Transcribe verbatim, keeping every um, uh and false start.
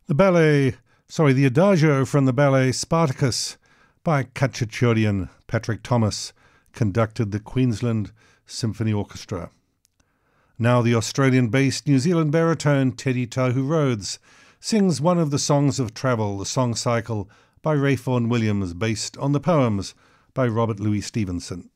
The ballet, sorry, the Adagio from the ballet Spartacus by Khachaturian Patrick Thomas conducted the Queensland Symphony Orchestra. Now the Australian-based New Zealand baritone Teddy Tahu Rhodes sings one of the songs of travel, the song cycle by Ray Vaughan Williams, based on the poems by Robert Louis Stevenson.